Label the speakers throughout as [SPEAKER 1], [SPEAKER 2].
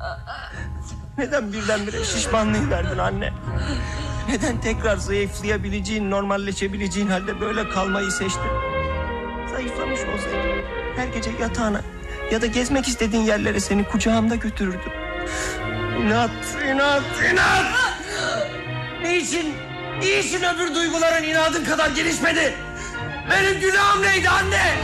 [SPEAKER 1] Neden birdenbire şişmanlığı verdin anne? Neden tekrar zayıflayabileceğin, normalleşebileceğin halde böyle kalmayı seçtin? Zayıflamış olsaydın her gece yatağına ya da gezmek istediğin yerlere seni kucağımda götürürdüm. İnat. Niçin öbür duyguların inadın kadar gelişmedi? Benim günahım neydi anne?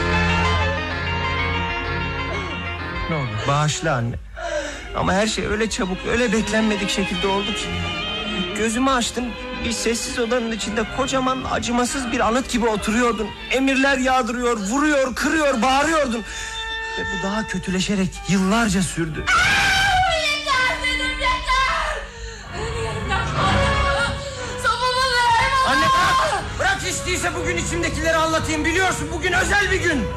[SPEAKER 1] Ne olur bağışla anne. Ama her şey öyle çabuk, öyle beklenmedik şekilde oldu ki. Gözümü açtım, bir sessiz odanın içinde kocaman, acımasız bir anıt gibi oturuyordun. Emirler yağdırıyor, vuruyor, kırıyor, bağırıyordun. Ve bu daha kötüleşerek yıllarca sürdü.
[SPEAKER 2] Yeter dedim, yeter! Beni yerimden kaldır. Sopumu ver.
[SPEAKER 1] Anne bırak hiç değilse bugün içimdekileri anlatayım. Biliyorsun bugün özel bir gün.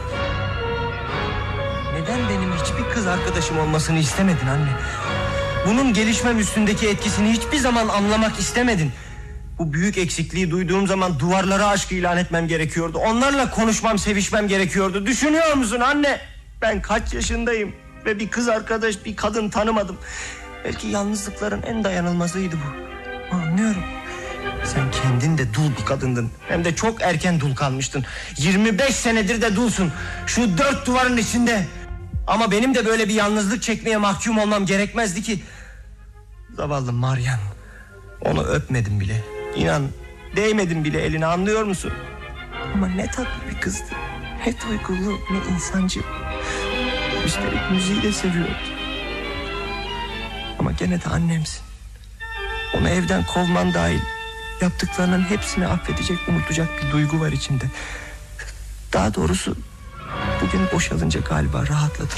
[SPEAKER 1] Neden benim hiçbir kız arkadaşım olmasını istemedin anne? Bunun gelişmem üstündeki etkisini hiçbir zaman anlamak istemedin. Bu büyük eksikliği duyduğum zaman duvarlara aşk ilan etmem gerekiyordu. Onlarla konuşmam, sevişmem gerekiyordu. Düşünüyor musun anne? Ben kaç yaşındayım ve bir kız arkadaş, bir kadın tanımadım. Belki yalnızlıkların en dayanılmazıydı bu. Anlıyorum. Sen kendin de dul bir kadındın. Hem de çok erken dul kalmıştın. 25 senedir de dulsun. Şu 4 duvarın içinde. Ama benim de böyle bir yalnızlık çekmeye mahkum olmam gerekmezdi ki. Zavallı Marian. Onu öpmedim bile. İnan değmedim bile eline, anlıyor musun? Ama ne tatlı bir kızdı. Ne duygulu, ne insancı. Üstelik müziği de seviyordu. Ama gene de annemsin. Onu evden kovman dahil yaptıklarının hepsini affedecek, unutacak bir duygu var içimde. Daha doğrusu bugün boşalınca galiba rahatladım.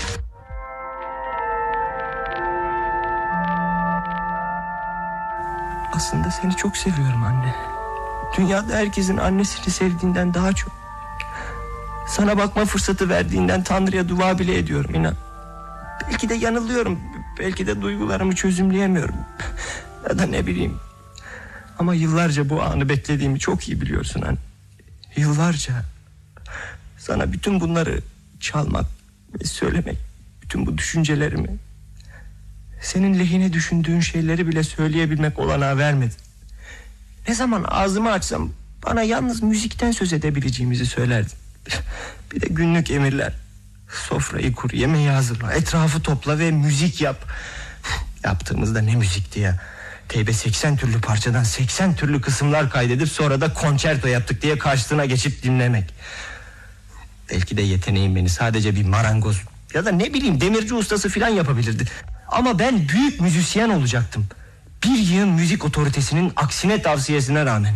[SPEAKER 1] Aslında seni çok seviyorum anne. Dünyada herkesin annesini sevdiğinden daha çok. Sana bakma fırsatı verdiğinden Tanrı'ya dua bile ediyorum, inan. Belki de yanılıyorum. Belki de duygularımı çözümleyemiyorum. Ya da ne bileyim. Ama yıllarca bu anı beklediğimi çok iyi biliyorsun anne. Yıllarca. Sana bütün bunları çalmak ve söylemek, bütün bu düşüncelerimi, senin lehine düşündüğün şeyleri bile söyleyebilmek olanağı vermedin. Ne zaman ağzımı açsam bana yalnız müzikten söz edebileceğimizi söylerdin. Bir de günlük emirler. Sofrayı kur, yemeği hazırla, etrafı topla ve müzik yap. Yaptığımızda ne müzikti ya. Teybe 80 türlü parçadan 80 türlü kısımlar kaydedip sonra da konçerto yaptık diye karşısına geçip dinlemek. Belki de yeteneğim beni sadece bir marangoz ya da ne bileyim demirci ustası falan yapabilirdi. Ama ben büyük müzisyen olacaktım. Bir yığın müzik otoritesinin aksine tavsiyesine rağmen.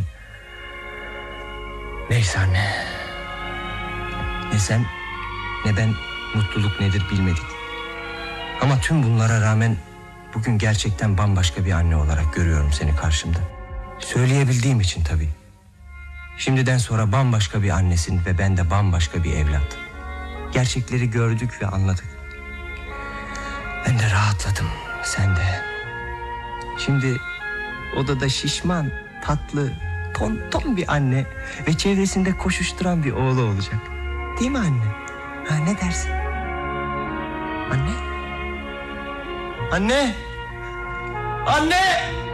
[SPEAKER 1] Neyse anne. Ne sen ne ben mutluluk nedir bilmedik. Ama tüm bunlara rağmen bugün gerçekten bambaşka bir anne olarak görüyorum seni karşımda. Söyleyebildiğim için tabii. Şimdiden sonra bambaşka bir annesin ve ben de bambaşka bir evlat. Gerçekleri gördük ve anladık. Ben de rahatladım, sen de. Şimdi odada şişman, tatlı, tonton bir anne ve çevresinde koşuşturan bir oğlu olacak. Değil mi anne? Ha, ne dersin? Anne? Anne! Anne!